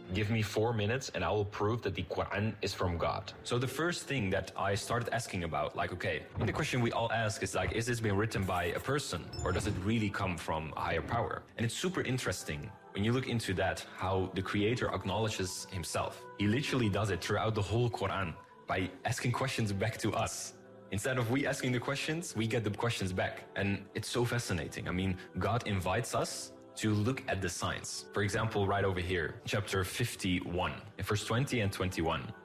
Give me 4 minutes and I will prove that the Quran is from God. So the first thing that I started asking about, like, okay, the question we all ask is like, is this being written by a person or does it really come from a higher power? And it's super interesting when you look into that, how the creator acknowledges himself. He literally does it throughout the whole Quran by asking questions back to us. Instead of we asking the questions, we get the questions back. And it's so fascinating. I mean, God invites us to look at the signs. For example, right over here, chapter 51, in verse 20 and 21.